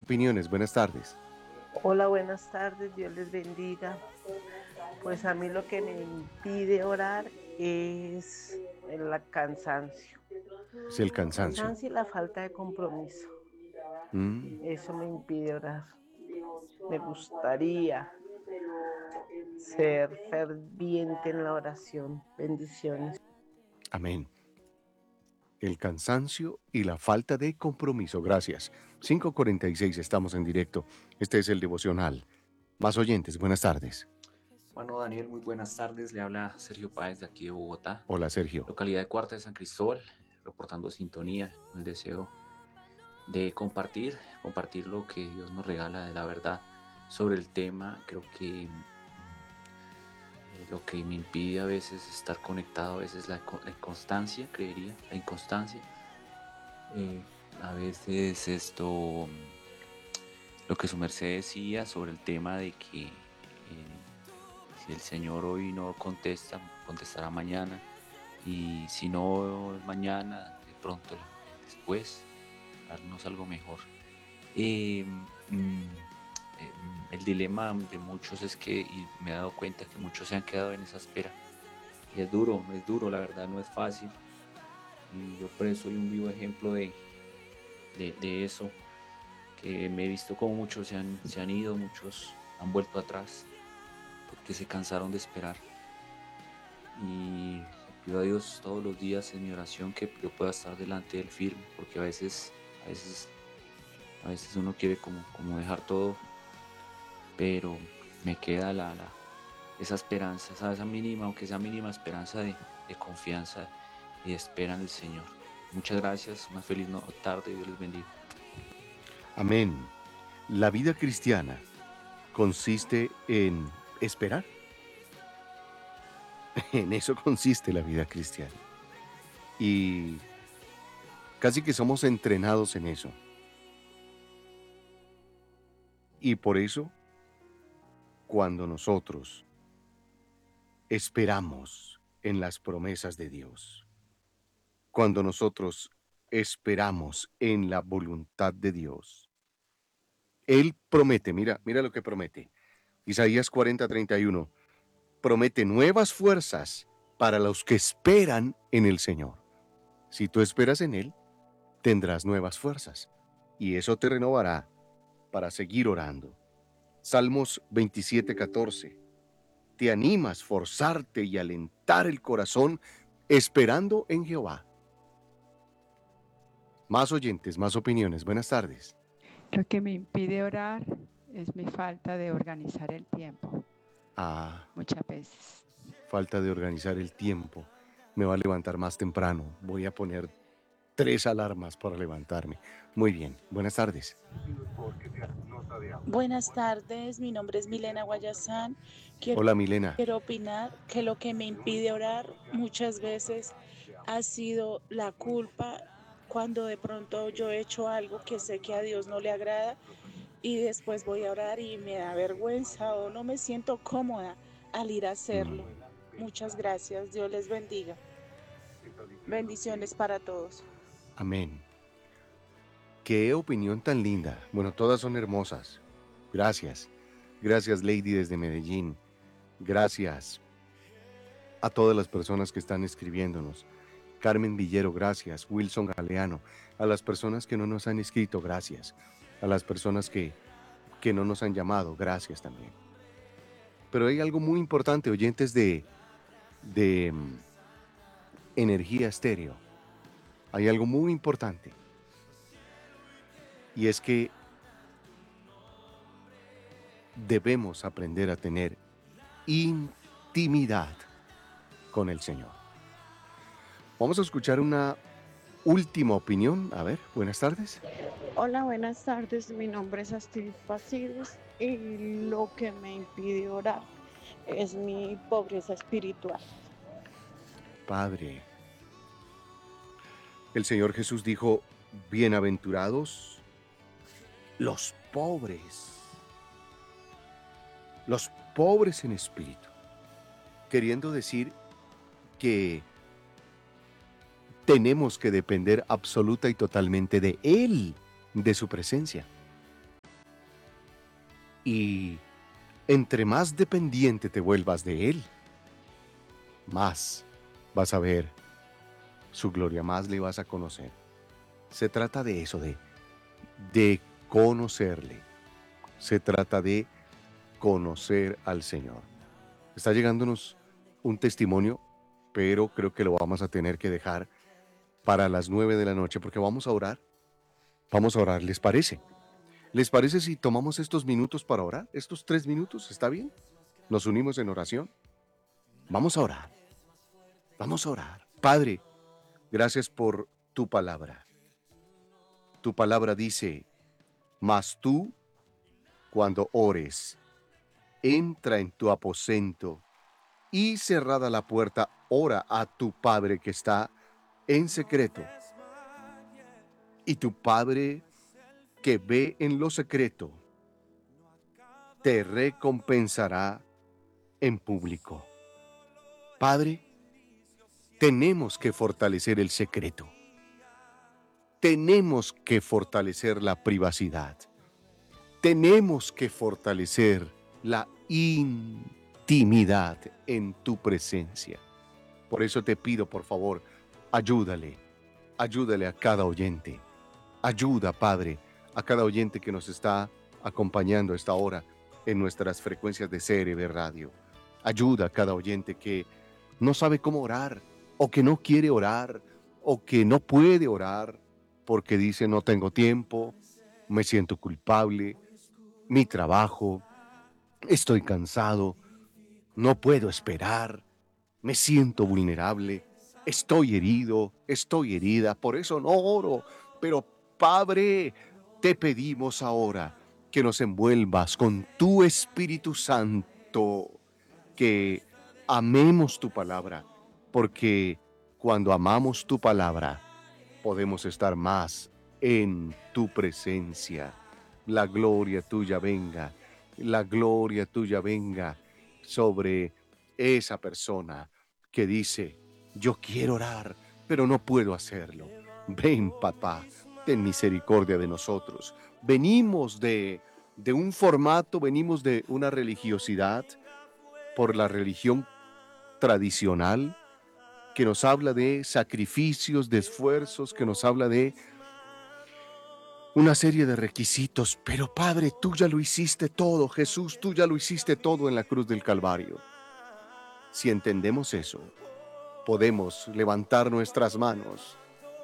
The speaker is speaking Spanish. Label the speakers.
Speaker 1: opiniones. Buenas tardes.
Speaker 2: Hola, buenas tardes, Dios les bendiga. Pues a mí lo que me impide orar es el cansancio.
Speaker 1: Es el
Speaker 2: El
Speaker 1: cansancio.
Speaker 2: cansancio y la falta de compromiso.
Speaker 1: Mm,
Speaker 2: Eso me impide orar. Me gustaría ser ferviente en la oración. Bendiciones.
Speaker 1: amén. El cansancio y la falta de compromiso. Gracias. 5:46, estamos en directo. Este es el devocional. Más oyentes, buenas tardes.
Speaker 3: Bueno, Daniel, muy buenas tardes. Le habla Sergio Páez de aquí de Bogotá,
Speaker 1: Hola, Sergio.
Speaker 3: localidad de Cuarta de San Cristóbal, reportando sintonía, con el deseo de compartir lo que Dios nos regala de la verdad sobre el tema. Creo que lo que me impide a veces estar conectado, a veces la inconstancia, creería, la inconstancia. Eh, a veces lo que su merced decía sobre el tema de que si el Señor hoy no contesta, contestará mañana. Y si no mañana, de pronto después, darnos algo mejor. Eh, mm, el dilema de muchos es que, y me he dado cuenta que muchos se han quedado en esa espera. Y es duro, la verdad no es fácil. Y yo por eso soy un vivo ejemplo de eso, que me he visto como muchos se han ido, muchos han vuelto atrás, porque se cansaron de esperar. Y pido a Dios todos los días en mi oración que yo pueda estar delante del firme, porque a veces, a veces uno quiere como dejar todo, pero me queda esa esperanza, esa mínima, aunque sea mínima esperanza de confianza y de espera en el Señor. Muchas gracias, una feliz tarde, Dios les bendiga.
Speaker 1: Amén. La vida cristiana consiste en esperar. En eso consiste la vida cristiana. Y casi que somos entrenados en eso. Y por eso, cuando nosotros esperamos en las promesas de Dios, cuando nosotros esperamos en la voluntad de Dios, Él promete, mira lo que promete. Isaías 40:31, promete nuevas fuerzas para los que esperan en el Señor. Si tú esperas en Él, tendrás nuevas fuerzas y eso te renovará para seguir orando. Salmos 27:14, te animas forzarte y alentar el corazón esperando en Jehová. Más oyentes, más opiniones. Buenas tardes.
Speaker 4: Lo que me impide orar es mi falta de organizar el tiempo, muchas veces.
Speaker 1: Falta de organizar el tiempo. Me va a levantar más temprano. Voy a poner 3 alarmas para levantarme. Muy bien. Buenas tardes.
Speaker 5: Buenas tardes, mi nombre es Milena Guayazán. Quiero,
Speaker 1: Hola, Milena.
Speaker 5: quiero opinar que lo que me impide orar muchas veces ha sido la culpa cuando de pronto yo he hecho algo que sé que a Dios no le agrada y después voy a orar y me da vergüenza o no me siento cómoda al ir a hacerlo. Muchas gracias, Dios les bendiga. Bendiciones para todos.
Speaker 1: Amén. Qué opinión tan linda. Bueno, todas son hermosas. Gracias. Gracias, Lady, desde Medellín. Gracias a todas las personas que están escribiéndonos. Carmen Villero, gracias. Wilson Galeano. A las personas que no nos han escrito, gracias. A las personas que no nos han llamado, gracias también. Pero hay algo muy importante, oyentes de Energía Estéreo. Hay algo muy importante. Y es que debemos aprender a tener intimidad con el Señor. Vamos a escuchar una última opinión. A ver, buenas tardes.
Speaker 6: Hola, buenas tardes. Mi nombre es Astrid Pacides y lo que me impide orar es mi pobreza espiritual.
Speaker 1: Padre, el Señor Jesús dijo, bienaventurados los pobres en espíritu, queriendo decir que tenemos que depender absoluta y totalmente de Él, de su presencia. Y entre más dependiente te vuelvas de Él, más vas a ver su gloria, más le vas a conocer. Se trata de eso, de conocerle. Se trata de conocer al Señor. Está llegándonos un testimonio, pero creo que lo vamos a tener que dejar para las 9 de la noche porque vamos a orar. Vamos a orar, ¿les parece? ¿Les parece si tomamos estos minutos para orar? ¿Estos 3 minutos? ¿Está bien? ¿Nos unimos en oración? Vamos a orar. Vamos a orar. Padre, gracias por tu palabra. Tu palabra dice, mas tú, cuando ores, entra en tu aposento y cerrada la puerta, ora a tu Padre que está en secreto. Y tu Padre que ve en lo secreto, te recompensará en público. Padre, tenemos que fortalecer el secreto. Tenemos que fortalecer la privacidad. Tenemos que fortalecer la intimidad en tu presencia. Por eso te pido, por favor, ayúdale a cada oyente. Ayuda, Padre, a cada oyente que nos está acompañando a esta hora en nuestras frecuencias de CRB Radio. Ayuda a cada oyente que no sabe cómo orar, o que no quiere orar, o que no puede orar, porque dice no tengo tiempo, me siento culpable, mi trabajo, estoy cansado, no puedo esperar, me siento vulnerable, estoy herido, estoy herida, por eso no oro. Pero Padre, te pedimos ahora que nos envuelvas con tu Espíritu Santo, que amemos tu palabra, porque cuando amamos tu palabra, podemos estar más en tu presencia. La gloria tuya venga, la gloria tuya venga sobre esa persona que dice, yo quiero orar, pero no puedo hacerlo. Ven, papá, ten misericordia de nosotros. Venimos de un formato, venimos de una religiosidad por la religión tradicional, que nos habla de sacrificios, de esfuerzos, que nos habla de una serie de requisitos. Pero Padre, tú ya lo hiciste todo. Jesús, tú ya lo hiciste todo en la cruz del Calvario. Si entendemos eso, podemos levantar nuestras manos